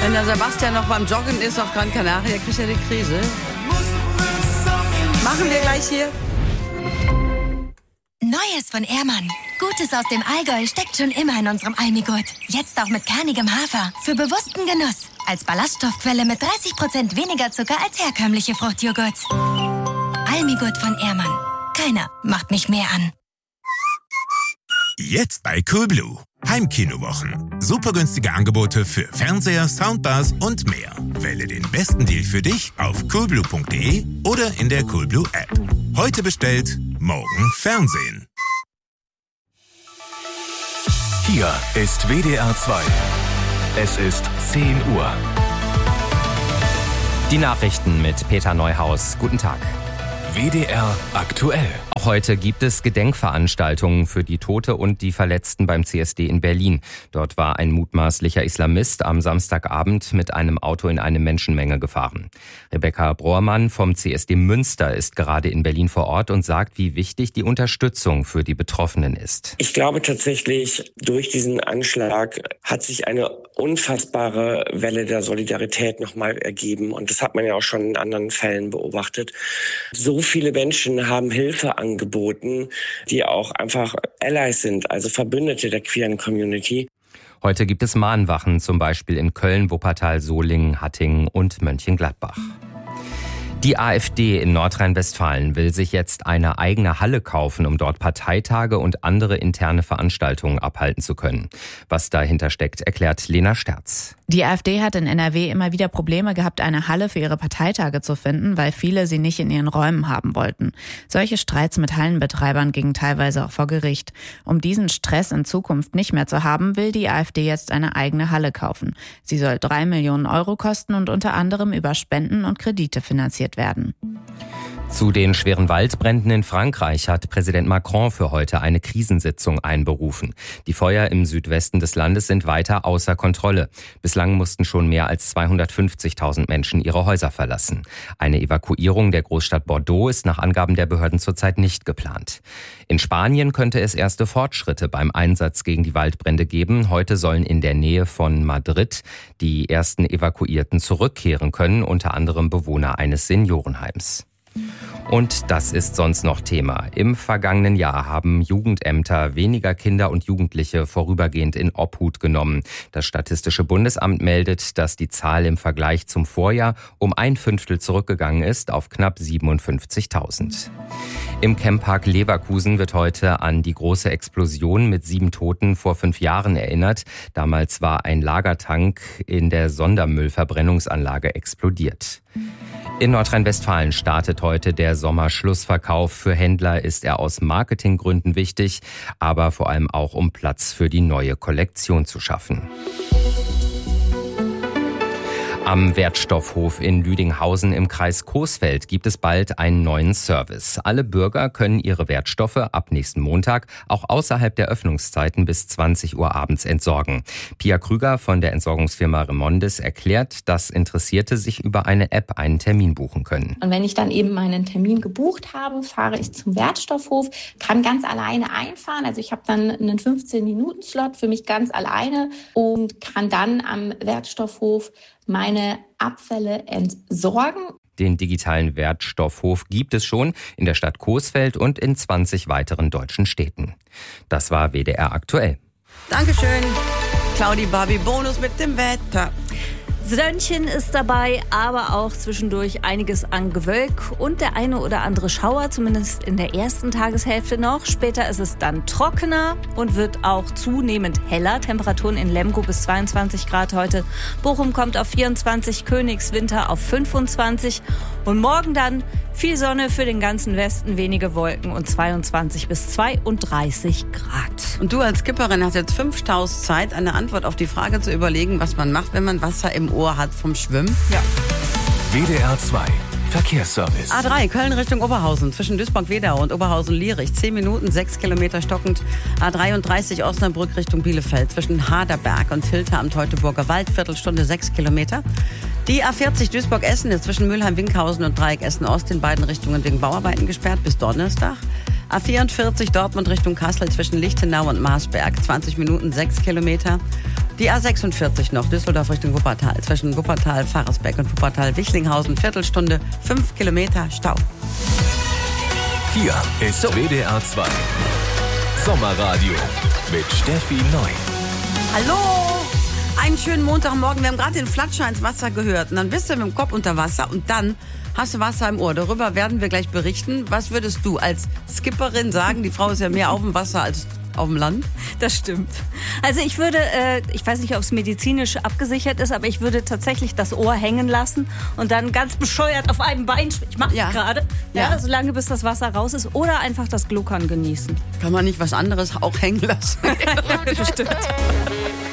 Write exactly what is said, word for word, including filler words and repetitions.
Wenn der Sebastian noch beim Joggen ist auf Gran Canaria, kriegt er die Krise. Machen wir gleich hier. Neues von Ehrmann. Gutes aus dem Allgäu steckt schon immer in unserem Almigurt. Jetzt auch mit kernigem Hafer. Für bewussten Genuss. Als Ballaststoffquelle mit dreißig Prozent weniger Zucker als herkömmliche Fruchtjoghurts. Almigurt von Ehrmann. Keiner macht mich mehr an. Jetzt bei Coolblue. Heimkinowochen. Super günstige Angebote für Fernseher, Soundbars und mehr. Wähle den besten Deal für dich auf coolblue punkt de oder in der Coolblue App. Heute bestellt, morgen Fernsehen. Hier ist W D R zwei. Es ist zehn Uhr. Die Nachrichten mit Peter Neuhaus. Guten Tag. W D R aktuell. Auch heute gibt es Gedenkveranstaltungen für die Tote und die Verletzten beim C S D in Berlin. Dort war ein mutmaßlicher Islamist am Samstagabend mit einem Auto in eine Menschenmenge gefahren. Rebecca Broermann vom C S D Münster ist gerade in Berlin vor Ort und sagt, wie wichtig die Unterstützung für die Betroffenen ist. Ich glaube tatsächlich, durch diesen Anschlag hat sich eine unfassbare Welle der Solidarität nochmal ergeben. Und das hat man ja auch schon in anderen Fällen beobachtet. So viele Menschen haben Hilfe angeboten, die auch einfach Allies sind, also Verbündete der queeren Community. Heute gibt es Mahnwachen, zum Beispiel in Köln, Wuppertal, Solingen, Hattingen und Mönchengladbach. Die AfD in Nordrhein-Westfalen will sich jetzt eine eigene Halle kaufen, um dort Parteitage und andere interne Veranstaltungen abhalten zu können. Was dahinter steckt, erklärt Lena Sterz. Die AfD hat in N R W immer wieder Probleme gehabt, eine Halle für ihre Parteitage zu finden, weil viele sie nicht in ihren Räumen haben wollten. Solche Streits mit Hallenbetreibern gingen teilweise auch vor Gericht. Um diesen Stress in Zukunft nicht mehr zu haben, will die AfD jetzt eine eigene Halle kaufen. Sie soll drei Millionen Euro kosten und unter anderem über Spenden und Kredite finanziert werden. Zu den schweren Waldbränden in Frankreich hat Präsident Macron für heute eine Krisensitzung einberufen. Die Feuer im Südwesten des Landes sind weiter außer Kontrolle. Bislang mussten schon mehr als zweihundertfünfzigtausend Menschen ihre Häuser verlassen. Eine Evakuierung der Großstadt Bordeaux ist nach Angaben der Behörden zurzeit nicht geplant. In Spanien könnte es erste Fortschritte beim Einsatz gegen die Waldbrände geben. Heute sollen in der Nähe von Madrid die ersten Evakuierten zurückkehren können, unter anderem Bewohner eines Seniorenheims. Und das ist sonst noch Thema. Im vergangenen Jahr haben Jugendämter weniger Kinder und Jugendliche vorübergehend in Obhut genommen. Das Statistische Bundesamt meldet, dass die Zahl im Vergleich zum Vorjahr um ein Fünftel zurückgegangen ist auf knapp siebenundfünfzigtausend. Im Camppark Leverkusen wird heute an die große Explosion mit sieben Toten vor fünf Jahren erinnert. Damals war ein Lagertank in der Sondermüllverbrennungsanlage explodiert. In Nordrhein-Westfalen startet heute der Sommerschlussverkauf. Für Händler ist er aus Marketinggründen wichtig, aber vor allem auch, um Platz für die neue Kollektion zu schaffen. Am Wertstoffhof in Lüdinghausen im Kreis Coesfeld gibt es bald einen neuen Service. Alle Bürger können ihre Wertstoffe ab nächsten Montag auch außerhalb der Öffnungszeiten bis zwanzig Uhr abends entsorgen. Pia Krüger von der Entsorgungsfirma Remondis erklärt, dass Interessierte sich über eine App einen Termin buchen können. Und wenn ich dann eben meinen Termin gebucht habe, fahre ich zum Wertstoffhof, kann ganz alleine einfahren. Also ich habe dann einen fünfzehn-Minuten-Slot für mich ganz alleine und kann dann am Wertstoffhof meine Abfälle entsorgen. Den digitalen Wertstoffhof gibt es schon in der Stadt Coesfeld und in zwanzig weiteren deutschen Städten. Das war W D R aktuell. Dankeschön, Claudi Barbie Bonus mit dem Wetter. Sönnchen ist dabei, aber auch zwischendurch einiges an Gewölk und der eine oder andere Schauer, zumindest in der ersten Tageshälfte noch. Später ist es dann trockener und wird auch zunehmend heller. Temperaturen in Lemgo bis zweiundzwanzig Grad heute. Bochum kommt auf vierundzwanzig, Königswinter auf fünfundzwanzig und morgen dann viel Sonne für den ganzen Westen, wenige Wolken und zweiundzwanzig bis zweiunddreißig Grad. Und du als Skipperin hast jetzt fünf Staus Zeit, eine Antwort auf die Frage zu überlegen, was man macht, wenn man Wasser im Ohr hat vom Schwimmen. Ja. W D R zwei Verkehrsservice. A drei, Köln Richtung Oberhausen, zwischen Duisburg-Wedau und Oberhausen-Lierich. zehn Minuten, sechs Kilometer stockend. A dreiunddreißig, Osnabrück Richtung Bielefeld, zwischen Haderberg und Hilter am Teutoburger Wald. Viertelstunde, sechs Kilometer. Die A vierzig Duisburg-Essen ist zwischen Mülheim-Winkhausen und Dreieck Essen-Ost in beiden Richtungen wegen Bauarbeiten gesperrt bis Donnerstag. A vierundvierzig, Dortmund Richtung Kassel zwischen Lichtenau und Marsberg. zwanzig Minuten, sechs Kilometer. Die A sechsundvierzig noch, Düsseldorf Richtung Wuppertal. Zwischen Wuppertal, Pfarrersbeck und Wuppertal-Wichlinghausen. Viertelstunde, fünf Kilometer Stau. Hier ist so. W D R zwei Sommerradio mit Steffi Neu. Hallo! Einen schönen Montagmorgen. Wir haben gerade den Flatscher ins Wasser gehört. Und dann bist du mit dem Kopf unter Wasser und dann hast du Wasser im Ohr. Darüber werden wir gleich berichten. Was würdest du als Skipperin sagen? Die Frau ist ja mehr auf dem Wasser als auf dem Land. Das stimmt. Also ich würde, äh, ich weiß nicht, ob es medizinisch abgesichert ist, aber ich würde tatsächlich das Ohr hängen lassen und dann ganz bescheuert auf einem Bein, ich mache es ja. gerade, ja, ja. solange bis das Wasser raus ist, oder einfach das Gluckern genießen. Kann man nicht was anderes auch hängen lassen? Bestimmt.